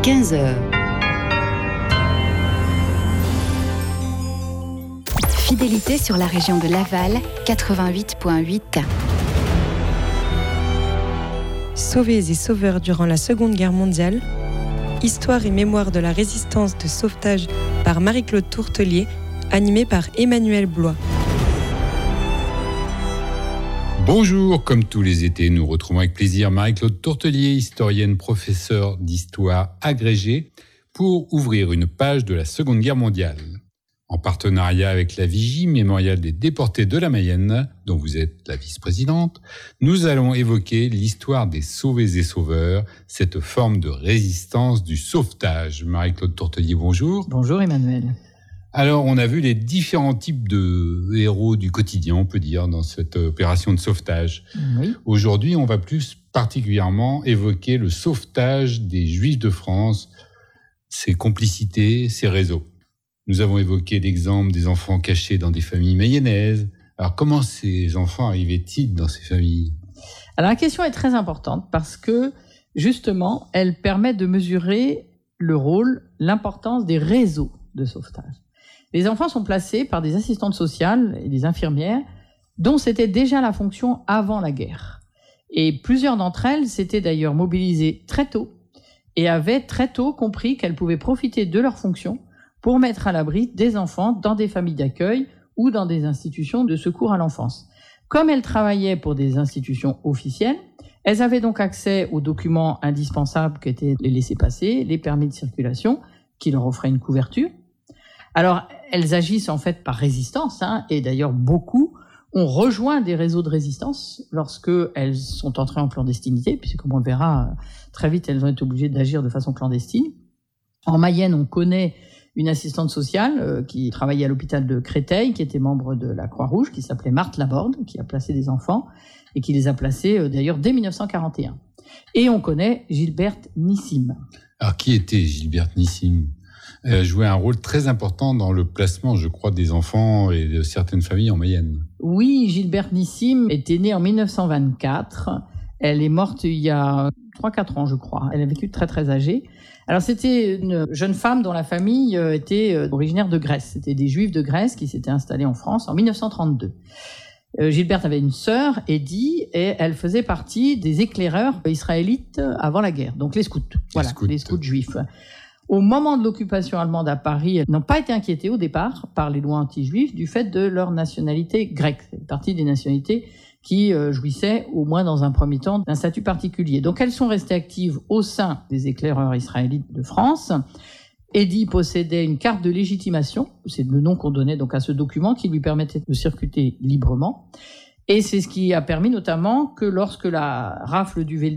15h. Fidélité sur la région de Laval, 88.8. Sauvés et sauveurs durant la Seconde Guerre mondiale, histoire et mémoire de la résistance de sauvetage par Marie-Claude Tourtellier, animée par Emmanuel Blois. Bonjour, comme tous les étés, nous retrouvons avec plaisir Marie-Claude Tourtellier, historienne, professeure d'histoire agrégée, pour ouvrir une page de la Seconde Guerre mondiale. En partenariat avec la Vigie mémoriale des déportés de la Mayenne, dont vous êtes la vice-présidente, nous allons évoquer l'histoire des sauvés et sauveurs, cette forme de résistance du sauvetage. Marie-Claude Tourtellier, bonjour. Bonjour Emmanuel. Alors, on a vu les différents types de héros du quotidien, on peut dire, dans cette opération de sauvetage. Oui. Aujourd'hui, on va plus particulièrement évoquer le sauvetage des Juifs de France, ses complicités, ses réseaux. Nous avons évoqué l'exemple des enfants cachés dans des familles mayennaises. Alors, comment ces enfants arrivaient-ils dans ces familles ? Alors, la question est très importante parce que, justement, elle permet de mesurer le rôle, l'importance des réseaux de sauvetage. Les enfants sont placés par des assistantes sociales et des infirmières dont c'était déjà la fonction avant la guerre. Et plusieurs d'entre elles s'étaient d'ailleurs mobilisées très tôt et avaient très tôt compris qu'elles pouvaient profiter de leur fonction pour mettre à l'abri des enfants dans des familles d'accueil ou dans des institutions de secours à l'enfance. Comme elles travaillaient pour des institutions officielles, elles avaient donc accès aux documents indispensables qu'étaient les laissez-passer, les permis de circulation, qui leur offraient une couverture. Alors, elles agissent en fait par résistance, et d'ailleurs beaucoup ont rejoint des réseaux de résistance lorsque elles sont entrées en clandestinité, puisque comme on le verra, très vite elles ont été obligées d'agir de façon clandestine. En Mayenne, on connaît une assistante sociale qui travaillait à l'hôpital de Créteil, qui était membre de la Croix-Rouge, qui s'appelait Marthe Laborde, qui a placé des enfants, et qui les a placés d'ailleurs dès 1941. Et on connaît Gilberte Nissim. Alors, qui était Gilberte Nissim ? Elle a joué un rôle très important dans le placement, je crois, des enfants et de certaines familles en Mayenne. Oui, Gilberte Nissim était née en 1924. Elle est morte il y a 3-4 ans, je crois. Elle a vécu très, très âgée. Alors, c'était une jeune femme dont la famille était originaire de Grèce. C'était des Juifs de Grèce qui s'étaient installés en France en 1932. Gilberte avait une sœur, Eddie, et elle faisait partie des éclaireurs israélites avant la guerre. Donc, les scouts. Voilà, les scouts juifs. Au moment de l'occupation allemande à Paris, elles n'ont pas été inquiétées au départ par les lois anti-juives du fait de leur nationalité grecque. C'est partie des nationalités qui jouissaient, au moins dans un premier temps, d'un statut particulier. Donc elles sont restées actives au sein des éclaireurs israélites de France. Eddie possédait une carte de légitimation, c'est le nom qu'on donnait donc à ce document qui lui permettait de circuler librement. Et c'est ce qui a permis notamment que lorsque la rafle du